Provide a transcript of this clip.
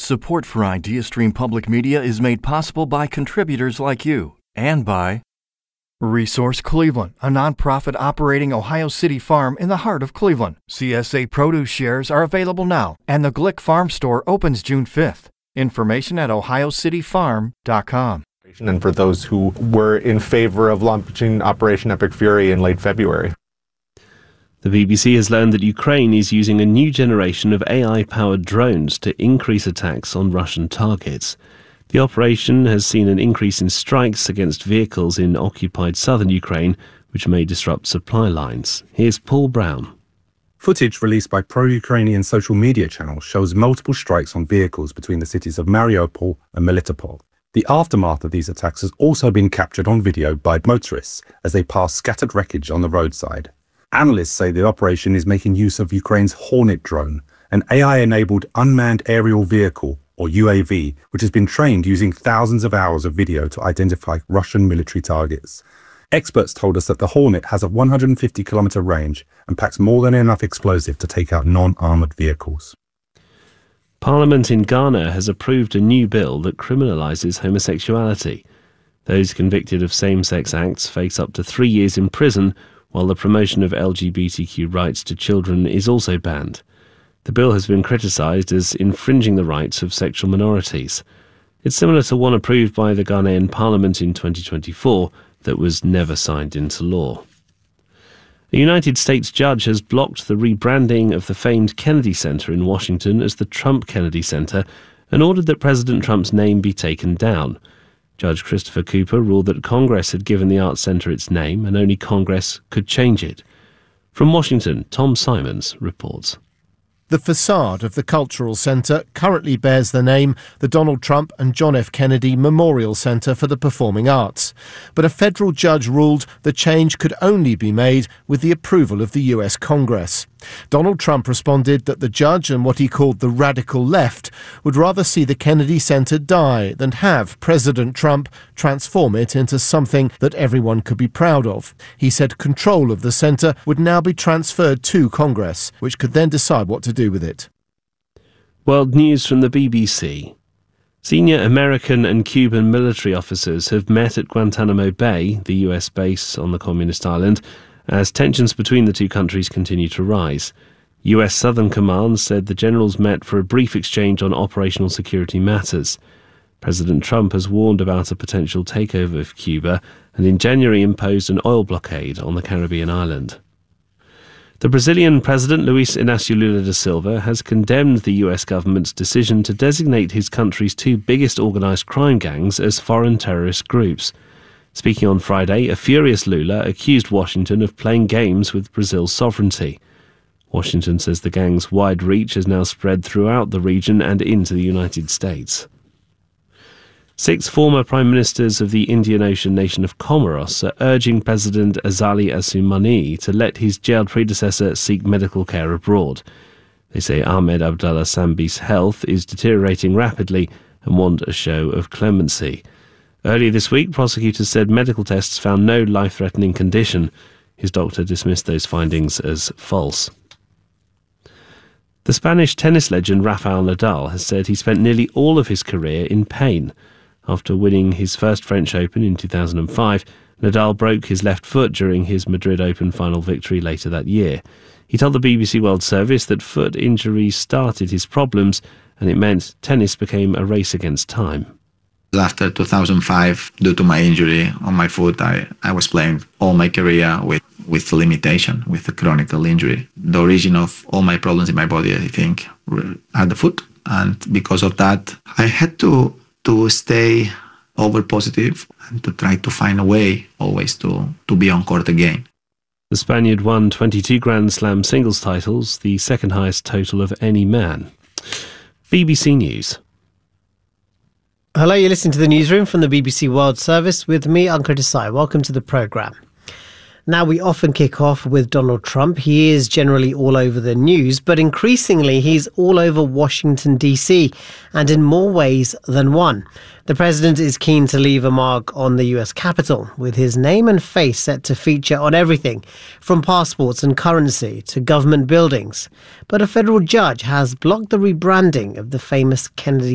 Support for IdeaStream Public Media is made possible by contributors like you and by Resource Cleveland, a nonprofit operating Ohio City farm in the heart of Cleveland. CSA produce shares are available now, and the Glick Farm Store opens June 5th. Information at ohiocityfarm.com. And for those who were in favor of launching Operation Epic Fury in late February. The BBC has learned that Ukraine is using a new generation of AI-powered drones to increase attacks on Russian targets. The operation has seen an increase in strikes against vehicles in occupied southern Ukraine, which may disrupt supply lines. Here's Paul Brown. Footage released by pro-Ukrainian social media channels shows multiple strikes on vehicles between the cities of Mariupol and Melitopol. The aftermath of these attacks has also been captured on video by motorists as they pass scattered wreckage on the roadside. Analysts say the operation is making use of Ukraine's Hornet drone, an AI-enabled unmanned aerial vehicle, or UAV, which has been trained using thousands of hours of video to identify Russian military targets. Experts told us that the Hornet has a 150-kilometer range and packs more than enough explosive to take out non-armoured vehicles. Parliament in Ghana has approved a new bill that criminalises homosexuality. Those convicted of same-sex acts face up to 3 years in prison, while the promotion of LGBTQ rights to children is also banned. The bill has been criticised as infringing the rights of sexual minorities. It's similar to one approved by the Ghanaian Parliament in 2024 that was never signed into law. A United States judge has blocked the rebranding of the famed Kennedy Center in Washington as the Trump Kennedy Center and ordered that President Trump's name be taken down. Judge Christopher Cooper ruled that Congress had given the Arts Center its name and only Congress could change it. From Washington, Tom Simons reports. The facade of the Cultural Centre currently bears the name the Donald Trump and John F. Kennedy Memorial Centre for the Performing Arts. But a federal judge ruled the change could only be made with the approval of the US Congress. Donald Trump responded that the judge and what he called the radical left would rather see the Kennedy Center die than have President Trump transform it into something that everyone could be proud of. He said control of the center would now be transferred to Congress, which could then decide what to do with it. World news from the BBC. Senior American and Cuban military officers have met at Guantanamo Bay, the US base on the communist island, as tensions between the two countries continue to rise. US Southern Command said the generals met for a brief exchange on operational security matters. President Trump has warned about a potential takeover of Cuba and in January imposed an oil blockade on the Caribbean island. The Brazilian President Luiz Inácio Lula da Silva has condemned the US government's decision to designate his country's two biggest organised crime gangs as foreign terrorist groups. Speaking on Friday, a furious Lula accused Washington of playing games with Brazil's sovereignty. Washington says the gang's wide reach has now spread throughout the region and into the United States. 6 former prime ministers of the Indian Ocean nation of Comoros are urging President Azali Assoumani to let his jailed predecessor seek medical care abroad. They say Ahmed Abdullah Sambi's health is deteriorating rapidly and want a show of clemency. Earlier this week, prosecutors said medical tests found no life-threatening condition. His doctor dismissed those findings as false. The Spanish tennis legend Rafael Nadal has said he spent nearly all of his career in pain. After winning his first French Open in 2005, Nadal broke his left foot during his Madrid Open final victory later that year. He told the BBC World Service that foot injuries started his problems and it meant tennis became a race against time. After 2005, due to my injury on my foot, I was playing all my career with limitation, with a chronic injury. The origin of all my problems in my body, I think, are the foot. And because of that, I had to stay over positive and to try to find a way always to be on court again. The Spaniard won 22 Grand Slam singles titles, the second highest total of any man. BBC News. Hello, you're listening to the newsroom from the BBC World Service with me, Ankar Desai. Welcome to the programme. Now, we often kick off with Donald Trump. He is generally all over the news, but increasingly he's all over Washington, D.C., and in more ways than one. The president is keen to leave a mark on the US Capitol, with his name and face set to feature on everything, from passports and currency to government buildings. But a federal judge has blocked the rebranding of the famous Kennedy